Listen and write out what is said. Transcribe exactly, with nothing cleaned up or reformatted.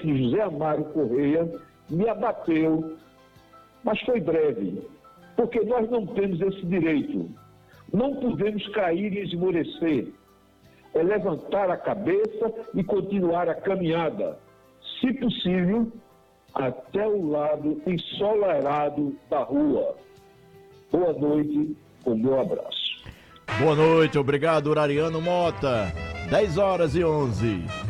presidente José Amaro Correia me abateu, mas foi breve, porque nós não temos esse direito. Não podemos cair e esmorecer. É levantar a cabeça e continuar a caminhada, se possível, até o lado ensolarado da rua. Boa noite, com meu abraço. Boa noite, obrigado, Urariano Mota. dez horas e onze.